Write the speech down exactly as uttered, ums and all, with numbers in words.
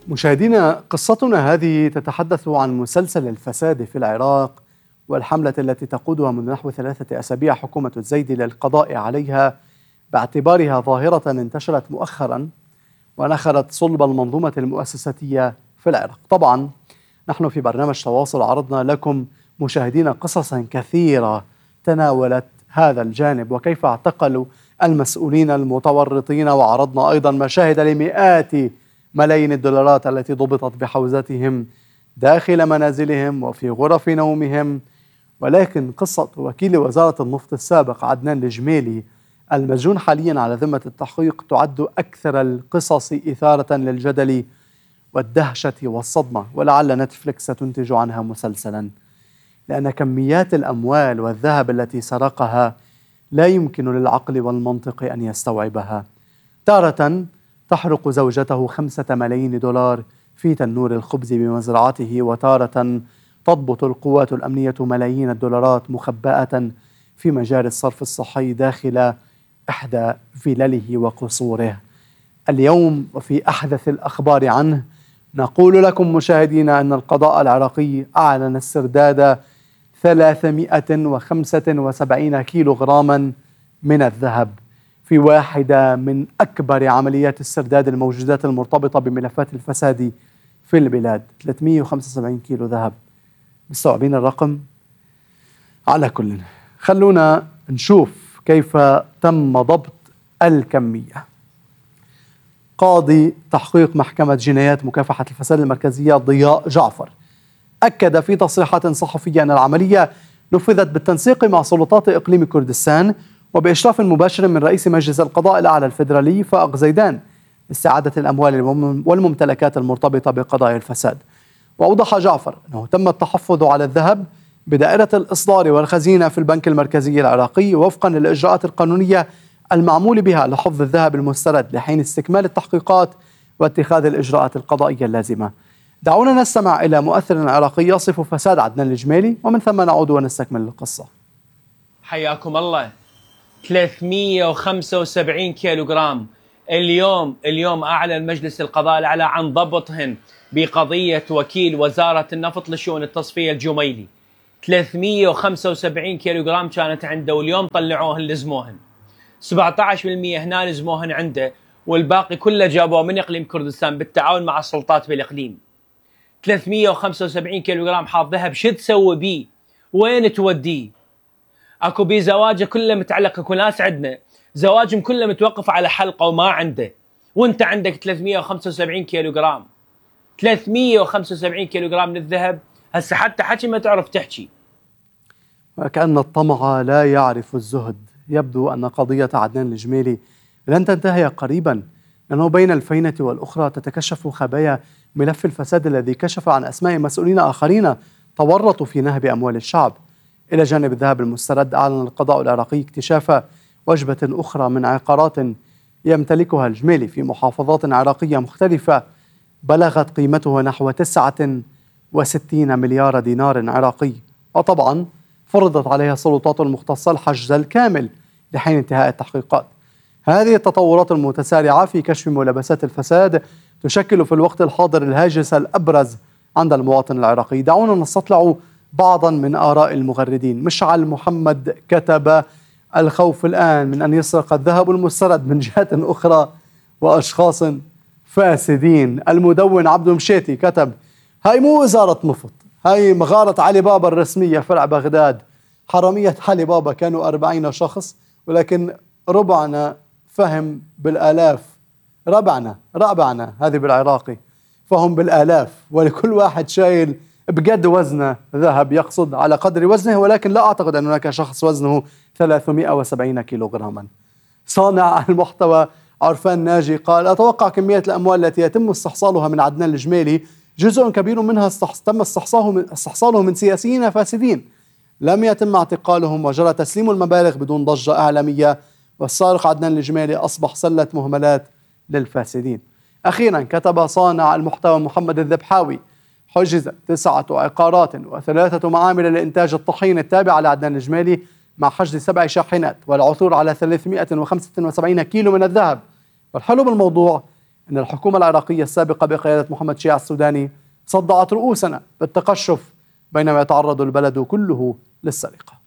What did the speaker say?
مشاهدينا، قصتنا هذه تتحدث عن مسلسل الفساد في العراق والحملة التي تقودها منذ نحو ثلاثة أسابيع حكومة الزيدي للقضاء عليها باعتبارها ظاهرة انتشرت مؤخرا ونخرت صلب المنظومة المؤسساتية في العراق. طبعا نحن في برنامج تواصل عرضنا لكم مشاهدينا قصصا كثيرة تناولت هذا الجانب وكيف اعتقلوا المسؤولين المتورطين، وعرضنا أيضا مشاهد لمئات ملايين الدولارات التي ضبطت بحوزتهم داخل منازلهم وفي غرف نومهم. ولكن قصة وكيل وزارة النفط السابق عدنان الجميلي المسجون حاليا على ذمة التحقيق تعد أكثر القصص إثارة للجدل والدهشة والصدمة، ولعل نتفليكس ستنتج عنها مسلسلا، لأن كميات الأموال والذهب التي سرقها لا يمكن للعقل والمنطق أن يستوعبها. تارة تحرق زوجته خمسة ملايين دولار في تنور الخبز بمزرعته، وتارة تضبط القوات الأمنية ملايين الدولارات مخبأة في مجاري الصرف الصحي داخل إحدى فلله وقصوره. اليوم وفي أحدث الأخبار عنه نقول لكم مشاهدينا أن القضاء العراقي أعلن استرداد ثلاثمائة وخمسة وسبعين كيلو غراما من الذهب في واحدة من أكبر عمليات استرداد الموجودات المرتبطة بملفات الفساد في البلاد. ثلاثمائة وخمسة وسبعين كيلو ذهب، مستوعبين الرقم؟ على كل، خلونا نشوف كيف تم ضبط الكمية. قاضي تحقيق محكمة جنايات مكافحة الفساد المركزية ضياء جعفر أكد في تصريحات صحفية أن العملية نفذت بالتنسيق مع سلطات إقليم كردستان وبإشراف مباشر من رئيس مجلس القضاء الأعلى الفيدرالي فائق زيدان لاستعادة الأموال والممتلكات المرتبطة بقضايا الفساد. وأوضح جعفر أنه تم التحفظ على الذهب بدائرة الإصدار والخزينة في البنك المركزي العراقي وفقا للإجراءات القانونية المعمول بها لحفظ الذهب المسترد لحين استكمال التحقيقات واتخاذ الإجراءات القضائية اللازمة. دعونا نستمع إلى مؤثر عراقي يصف فساد عدنان الجميلي ومن ثم نعود ونستكمل القصة. حياكم الله. ثلاثمائة وخمسة وسبعين كيلو جرام اليوم اليوم أعلن مجلس القضاء الأعلى عن ضبطهن بقضية وكيل وزارة النفط لشؤون التصفية الجميلي. ثلاثمائة وخمسة وسبعين كيلو جرام كانت عنده واليوم طلعوهن لزموهن. سبعة عشر بالمئة هنا لزموهن عنده والباقي كله جابوه من إقليم كردستان بالتعاون مع السلطات بالإقليم. ثلاثمائة وخمسة وسبعين كيلو جرام حاط ذهب، شو تسوي بيه؟ وين توديه؟ اكو بيه زواجه كله متعلق، اكو ناس عندنا زواجهم كله متوقف على حلقه وما عنده، وانت عندك ثلاثمائة وخمسة وسبعين كيلو جرام. ثلاثمائة وخمسة وسبعين كيلو جرام من الذهب، هسه حتى حكي ما تعرف تحكي. وكأن الطمع لا يعرف الزهد. يبدو أن قضية عدنان الجميلي لن تنتهي قريبا، لأنه بين الفينة والأخرى تتكشف خبايا ملف الفساد الذي كشف عن أسماء مسؤولين آخرين تورطوا في نهب أموال الشعب. إلى جانب الذهب المسترد، أعلن القضاء العراقي اكتشاف وجبة أخرى من عقارات يمتلكها الجميلي في محافظات عراقية مختلفة بلغت قيمتها نحو تسعة وستين مليار دينار عراقي، وطبعا فرضت عليها السلطات المختصة الحجز الكامل لحين انتهاء التحقيقات. هذه التطورات المتسارعة في كشف ملابسات الفساد تشكل في الوقت الحاضر الهاجس الأبرز عند المواطن العراقي. دعونا نستطلع بعضا من آراء المغردين. مشعل محمد كتب: الخوف الآن من أن يسرق الذهب المسترد من جهات أخرى وأشخاص فاسدين. المدون عبد مشيتي كتب: هاي مو وزارة نفط، هاي مغارة علي بابا الرسمية فرع بغداد. حرامية علي بابا كانوا أربعين شخص، ولكن ربعنا فهم بالآلاف، ربعنا ربعنا هذه بالعراقي فهم بالآلاف، ولكل واحد شايل بقد وزنه ذهب، يقصد على قدر وزنه، ولكن لا أعتقد أن هناك شخص وزنه ثلاثمائة وسبعين كيلو غراما. صانع المحتوى عرفان ناجي قال: أتوقع كمية الأموال التي يتم استحصالها من عدنان الجميلي جزء كبير منها تم استحصاله من, استحصاله من سياسيين فاسدين لم يتم اعتقالهم وجرى تسليم المبالغ بدون ضجة إعلامية، والسارق عدنان الجميلي أصبح سلة مهملات للفاسدين. أخيرا كتب صانع المحتوى محمد الذبحاوي: حجزت تسعة عقارات وثلاثة معامل لإنتاج الطحين التابعة لعدنان الجميلي مع حجز سبع شاحنات والعثور على ثلاثمائة وخمسة وسبعين كيلو من الذهب. والحلو بالموضوع أن الحكومة العراقية السابقة بقيادة محمد شيع السوداني صدعت رؤوسنا بالتقشف بينما يتعرض البلد كله للسرقة.